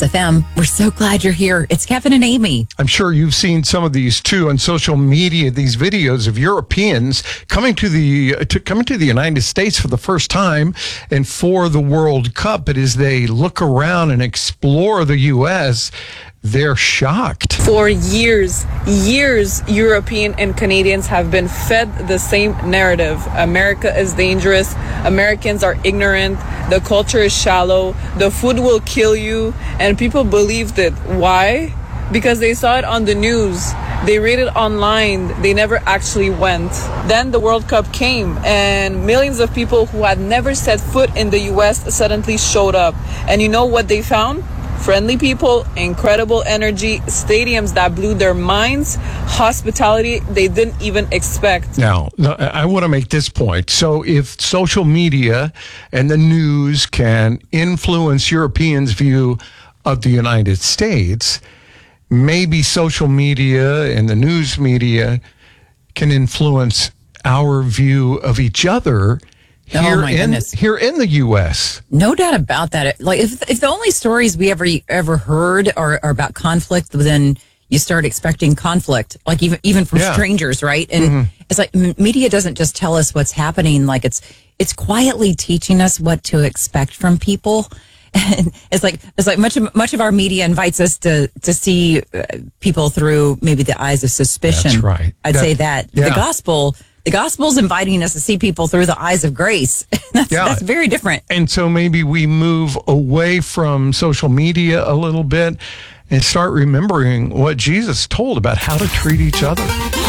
Blast FM. We're so glad you're here. It's Kevin and Amy. I'm sure you've seen some of these too on social media. These videos of Europeans coming to the United States for the first time and for the World Cup. But as they look around and explore the U.S., they're shocked. For years, European and Canadians have been fed the same narrative. America is dangerous. Americans are ignorant. The culture is shallow. The food will kill you. And people believed it. Why? Because they saw it on the news. They read it online. They never actually went. Then the World Cup came, and millions of people who had never set foot in the U.S. suddenly showed up. And you know what they found? Friendly people, incredible energy, stadiums that blew their minds, hospitality they didn't even expect. Now, I want to make this point. So if social media and the news can influence Europeans' view of the United States, maybe social media and the news media can influence our view of each other here in the U.S. No doubt about that. Like if the only stories we ever heard are about conflict, then you start expecting conflict, like even from strangers, right? And it's like media doesn't just tell us what's happening; like it's quietly teaching us what to expect from people. And it's like much of our media invites us to see people through maybe the eyes of suspicion. That's right. I'd say that the gospel's inviting us to see people through the eyes of grace. That's very different. And so maybe we move away from social media a little bit and start remembering what Jesus told about how to treat each other.